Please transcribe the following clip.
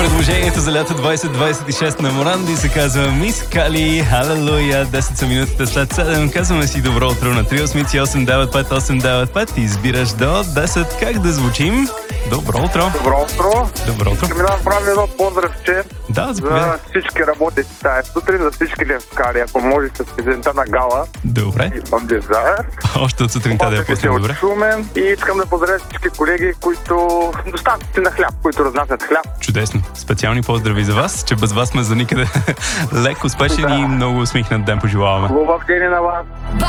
предложението за лято 2026 на Моранди се казва Мис Кали, халелуя, 10 са минутите след 7. Казваме си добро утро на 3889895. Избираш до 10 как да звучим. Добро утро. Добро утро. Добро утро. Искам да направя едно поздравче Да, заповядай. за всички работещи тая сутрин, за всички левкари, ако може с презента на Гала Добре. и от Дезайр. Още от сутринта да я пуснем, от добре. Шумен и искам да поздравя всички колеги, които доставчици на хляб, които разнасят хляб. Чудесно. Специални поздрави за вас, че без вас сме за никъде. Лек, успешен и много усмихнат ден пожелаваме. Хубав ден и на вас.